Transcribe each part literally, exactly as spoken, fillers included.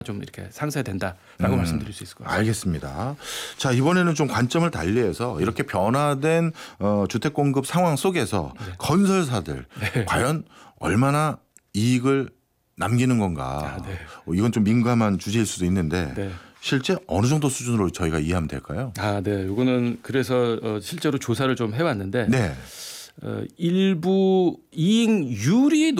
좀 이렇게 상쇄된다라고 음, 말씀드릴 수 있을 것 같습니다. 알겠습니다. 자, 이번에는 좀 관점을 달리해서 이렇게 변화된 어, 주택 공급 상황 속에서 네. 건설사들 네. 과연 얼마나 이익을 남기는 건가. 아, 네. 어, 이건 좀 민감한 주제일 수도 있는데 네. 실제 어느 정도 수준으로 저희가 이해하면 될까요? 아, 네. 이거는 그래서 어, 실제로 조사를 좀 해왔는데 네. 어, 일부 이익률이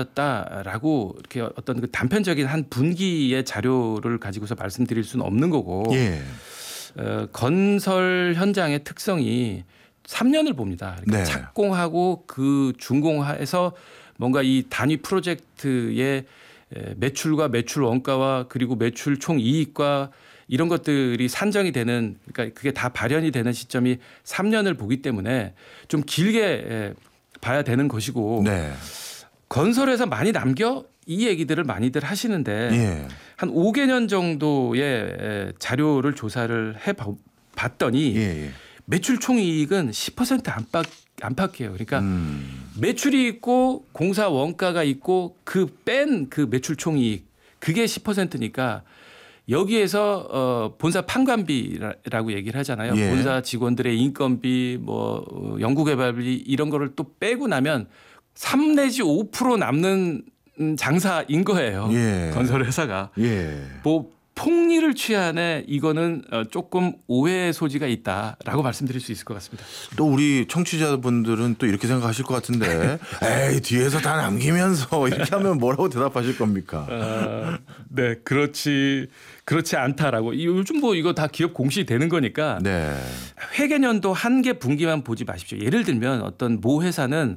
높아졌다라고 이렇게 어떤 그 단편적인 한 분기의 자료를 가지고서 말씀드릴 수는 없는 거고 예. 어, 건설 현장의 특성이 삼 년을 봅니다. 그러니까 네. 착공하고 그 준공해서 뭔가 이 단위 프로젝트의 매출과 매출 원가와 그리고 매출 총 이익과 이런 것들이 산정이 되는 그러니까 그게 다 발현이 되는 시점이 삼 년을 보기 때문에 좀 길게 봐야 되는 것이고 네. 건설에서 많이 남겨 이 얘기들을 많이들 하시는데 예. 한 오 개년 정도의 자료를 조사를 해 봤더니 예. 예. 매출 총이익은 십 퍼센트 안팎 안팎이에요. 그러니까 음. 매출이 있고 공사 원가가 있고 그 뺀 그 매출 총이익 그게 십 퍼센트니까 여기에서 어 본사 판관비라고 얘기를 하잖아요. 예. 본사 직원들의 인건비, 뭐 연구개발비 이런 거를 또 빼고 나면 삼 내지 오 퍼센트 남는 장사인 거예요. 예. 건설 회사가. 예. 뭐 폭리를 취하네 이거는 조금 오해의 소지가 있다라고 말씀드릴 수 있을 것 같습니다. 또 우리 청취자분들은 또 이렇게 생각하실 것 같은데 에이 뒤에서 다 남기면서 이렇게 하면 뭐라고 대답하실 겁니까? 어, 네, 그렇지 그렇지 않다라고. 요즘 뭐 이거 다 기업 공시되는 거니까 네. 회계년도 한 개 분기만 보지 마십시오. 예를 들면 어떤 모 회사는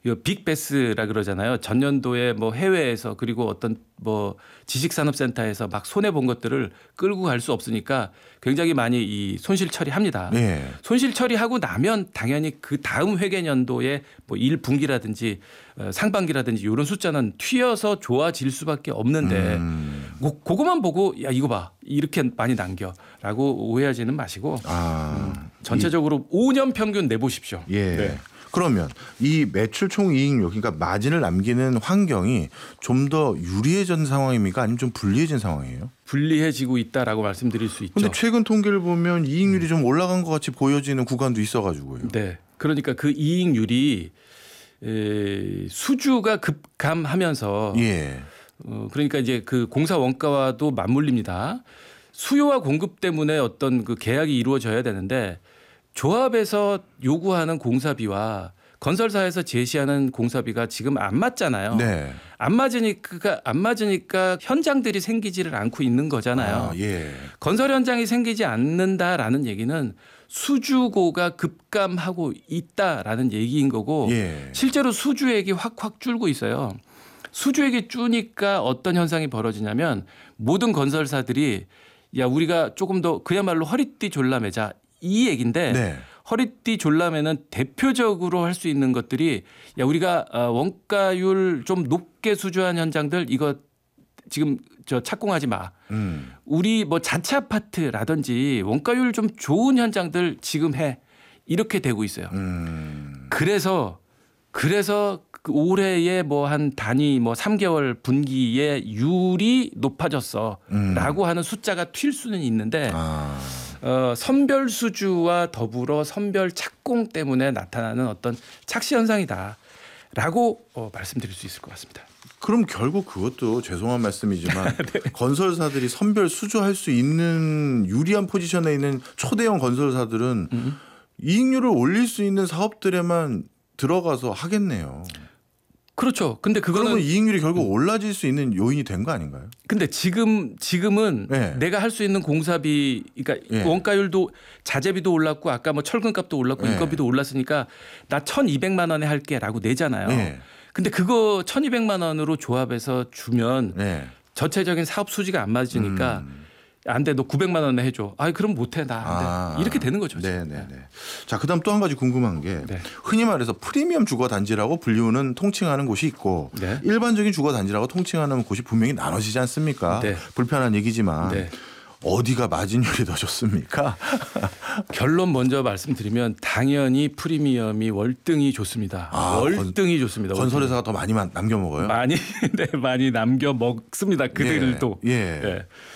빅베스라 그러잖아요. 전년도에 뭐 해외에서 그리고 어떤 뭐 지식산업센터에서 막 손해 본 것들을 끌고 갈 수 없으니까 굉장히 많이 이 손실 처리합니다. 네. 손실 처리하고 나면 당연히 그 다음 회계년도에 뭐 일 분기라든지 상반기라든지 이런 숫자는 튀어서 좋아질 수밖에 없는데 음. 고, 그거만 보고 야 이거 봐 이렇게 많이 남겨라고 오해하지는 마시고 아. 음, 전체적으로 이, 오 년 평균 내보십시오. 예. 네. 그러면 이 매출 총이익률 그러니까 마진을 남기는 환경이 좀 더 유리해진 상황입니까? 아니면 좀 불리해진 상황이에요? 불리해지고 있다라고 말씀드릴 수 있죠. 그런데 최근 통계를 보면 이익률이 좀 올라간 것 같이 보여지는 구간도 있어가지고요. 네. 그러니까 그 이익률이 에, 수주가 급감하면서 예. 어, 그러니까 이제 그 공사 원가와도 맞물립니다. 수요와 공급 때문에 어떤 그 계약이 이루어져야 되는데 조합에서 요구하는 공사비와 건설사에서 제시하는 공사비가 지금 안 맞잖아요. 네. 안 맞으니까 안 맞으니까 현장들이 생기지를 않고 있는 거잖아요. 아, 예. 건설 현장이 생기지 않는다라는 얘기는 수주고가 급감하고 있다라는 얘기인 거고 예. 실제로 수주액이 확확 줄고 있어요. 수주액이 줄니까 어떤 현상이 벌어지냐면 모든 건설사들이 야 우리가 조금 더 그야말로 허리띠 졸라매자 이 얘기인데 네. 허리띠 졸라매는 대표적으로 할 수 있는 것들이 야 우리가 원가율 좀 높게 수주한 현장들 이거 지금 저 착공하지 마. 음. 우리 뭐 자체 아파트라든지 원가율 좀 좋은 현장들 지금 해. 이렇게 되고 있어요. 음. 그래서 그래서 그 올해에 뭐 한 단위 뭐 삼 개월 분기의 율이 높아졌어라고 음. 하는 숫자가 튈 수는 있는데 아. 어, 선별 수주와 더불어 선별 착공 때문에 나타나는 어떤 착시 현상이다라고 어, 말씀드릴 수 있을 것 같습니다. 그럼 결국 그것도 죄송한 말씀이지만 네. 건설사들이 선별 수주할 수 있는 유리한 포지션에 있는 초대형 건설사들은 음. 이익률을 올릴 수 있는 사업들에만 들어가서 하겠네요. 그렇죠. 근데 그거는 그러면 이익률이 결국 올라질 수 있는 요인이 된 거 아닌가요? 근데 지금 지금은 네. 내가 할 수 있는 공사비, 그러니까 네. 원가율도 자재비도 올랐고 아까 뭐 철근값도 올랐고 네. 인건비도 올랐으니까 나 천이백만 원에 할게라고 내잖아요. 네. 근데 그거 천이백만 원으로 조합해서 주면 네. 전체적인 사업 수지가 안 맞으니까. 음. 안 돼, 너 구백만 원에 해줘. 아, 그럼 못해 나. 아. 이렇게 되는 거죠. 네네네. 자, 그다음 또 한 가지 궁금한 게 네. 흔히 말해서 프리미엄 주거 단지라고 불리우는 통칭하는 곳이 있고 네. 일반적인 주거 단지라고 통칭하는 곳이 분명히 나눠지지 않습니까? 네. 불편한 얘기지만 네. 어디가 마진율이 더 좋습니까? 결론 먼저 말씀드리면 당연히 프리미엄이 월등히 좋습니다. 아, 월등히 좋습니다. 건설회사가 더 많이 남겨 먹어요? 많이 네, 많이 남겨 먹습니다. 그들도. 예. 예. 네.